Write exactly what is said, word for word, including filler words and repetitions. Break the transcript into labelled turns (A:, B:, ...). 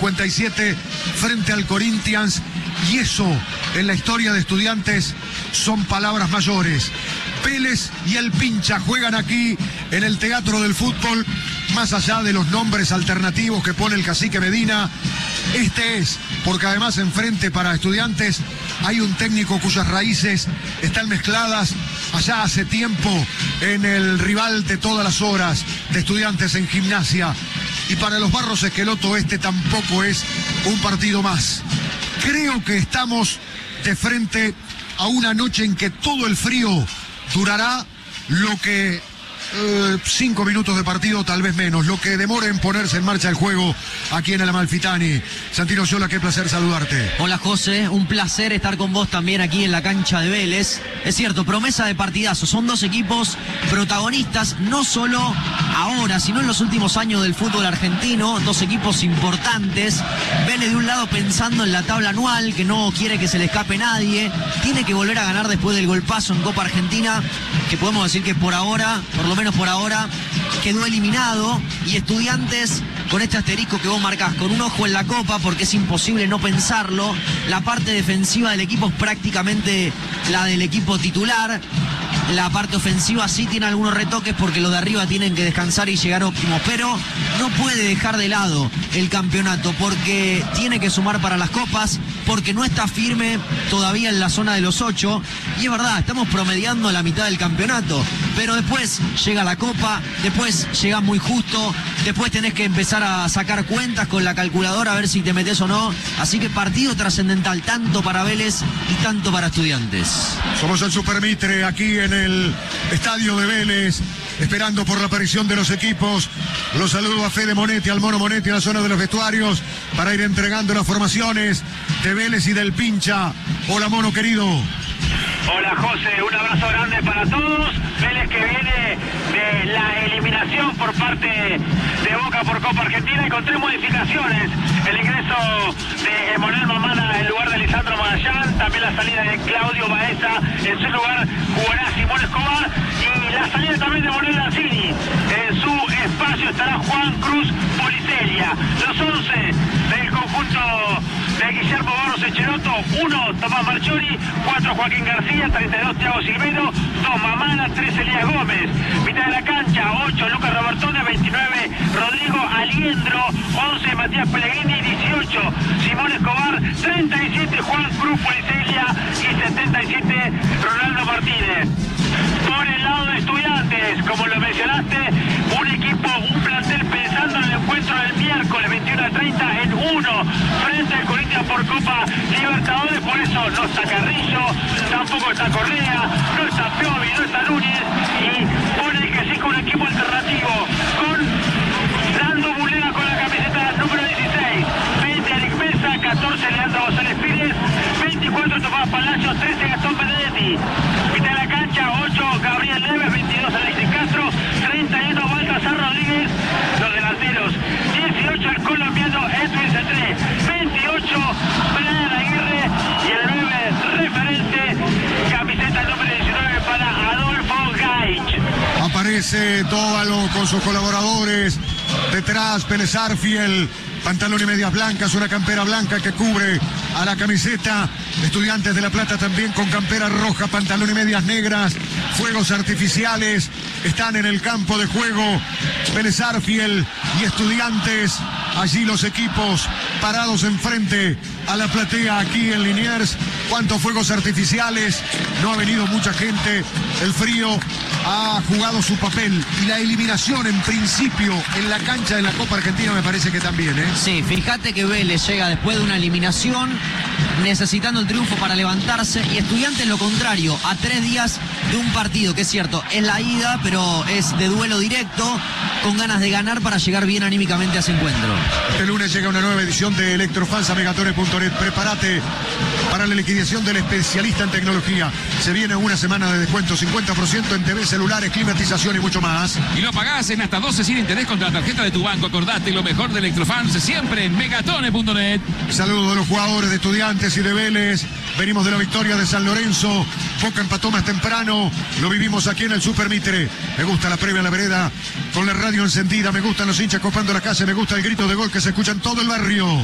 A: cincuenta y siete frente al Corinthians, y eso en la historia de Estudiantes son palabras mayores. Vélez y el Pincha juegan aquí en el Teatro del Fútbol, más allá de los nombres alternativos que pone el cacique Medina. Este es, porque además enfrente para Estudiantes hay un técnico cuyas raíces están mezcladas allá hace tiempo en el rival de todas las horas de Estudiantes en Gimnasia. Y para los Barros Esqueloto este tampoco es un partido más. Creo que estamos de frente a una noche en que todo el frío durará lo que eh, cinco minutos de partido, tal vez menos, lo que demore en ponerse en marcha el juego aquí en el Amalfitani. Santino Yola, qué placer saludarte.
B: Hola José, un placer estar con vos también aquí en la cancha de Vélez. Es cierto, promesa de partidazo, son dos equipos protagonistas, no solo ahora, sino en los últimos años del fútbol argentino, dos equipos importantes. Vélez de un lado pensando en la tabla anual, que no quiere que se le escape nadie, tiene que volver a ganar después del golpazo en Copa Argentina, que podemos decir que por ahora, por lo menos por ahora, quedó eliminado. Y Estudiantes, con este asterisco que vos marcás, con un ojo en la Copa, porque es imposible no pensarlo, la parte defensiva del equipo es prácticamente la del equipo titular. La parte ofensiva sí tiene algunos retoques porque los de arriba tienen que descansar y llegar óptimos, pero no puede dejar de lado el campeonato porque tiene que sumar para las copas, porque no está firme todavía en la zona de los ocho. Y es verdad, estamos promediando la mitad del campeonato, pero después llega la copa, después llega muy justo, después tenés que empezar a sacar cuentas con la calculadora a ver si te metes o no. Así que partido trascendental tanto para Vélez y tanto para Estudiantes.
A: Somos el Supermitre aquí en el estadio de Vélez, esperando por la aparición de los equipos. Los saludo a Fede Monetti, al Mono Monetti en la zona de los vestuarios para ir entregando las formaciones de Vélez y del Pincha. Hola Mono querido.
C: Hola José, un abrazo grande para todos. Vélez que viene de la eliminación por parte de Boca por Copa Argentina y con tres modificaciones. El ingreso de Emanuel Mamana en lugar de Lisandro Magallán, también la salida de Claudio Baeza, en su lugar jugará Simón Escobar y la salida también de Manuel Lanzini. En su espacio estará Juan Cruz Policelia. Los once del conjunto de Guillermo Barros Esqueloto: uno Tomás Marchiori, cuatro Joaquín García, treinta y dos Thiago Silvero, dos Mamana, tres Elías Gómez. Mitad de la cancha: ocho Lucas Robertone, veintinueve Rodrigo Aliendro, once Matías Pellegrini, dieciocho Simón Escobar, treinta y siete Juan Cruz Policelia y setenta y siete Ronaldo Martínez. Por el lado de Estudiantes, como lo mencionaste, un equipo, un plantel pensando en el encuentro del miércoles veintiuno a treinta en uno frente al Corinthians por Copa Libertadores. Por eso no está Carrillo, tampoco está Correa, no está Piovi, no está Núñez, y pone que sí con un equipo alternativo con Lando Bulera con la camiseta número dieciséis, veinte Eric Mesa, catorce Leandro González Pires, veinticuatro Tomás Palacios, trece Gastón Benedetti. Mitad de la cancha: ocho Gabriel Neves, veintidós Alexis Castro, treinta y uno Baltasar Rodríguez. Los delanteros: dieciocho el colombiano Edwin Cetré, veintiocho Brian Aguirre y el nueve referente, camiseta número diecinueve para Adolfo Gaich.
A: Aparece Tóbalo con sus colaboradores detrás, Pérez Arfiel, pantalón y medias blancas, una campera blanca que cubre a la camiseta. Estudiantes de La Plata también con campera roja, pantalón y medias negras. Fuegos artificiales están en el campo de juego. Pérez Arfiel y Estudiantes, allí los equipos parados enfrente a la platea aquí en Liniers. ¿Cuántos fuegos artificiales? No ha venido mucha gente. El frío ha jugado su papel y la eliminación en principio en la cancha de la Copa Argentina me parece que también, ¿eh?
B: Sí, fíjate que Vélez llega después de una eliminación necesitando el triunfo para levantarse, y Estudiantes lo contrario, a tres días de un partido que es cierto, es la ida, pero es de duelo directo, con ganas de ganar para llegar bien anímicamente a ese encuentro.
A: Este lunes llega una nueva edición de Electrofans a megatone punto net. Prepárate para la liquidación del especialista en tecnología. Se viene una semana de descuento, cincuenta por ciento en T V, celulares, climatización y mucho más.
D: Y lo pagás en hasta doce sin interés contra la tarjeta de tu banco. Acordate, lo mejor de Electrofans siempre en megatone punto net.
A: Saludos a los jugadores de Estudiantes y de Vélez. Venimos de la victoria de San Lorenzo. Boca empató más temprano. Lo vivimos aquí en el Supermitre. Me gusta la previa a la vereda con la radio encendida. Me gustan los hinchas copando la calle. Me gusta el grito de gol que se escucha en todo el barrio.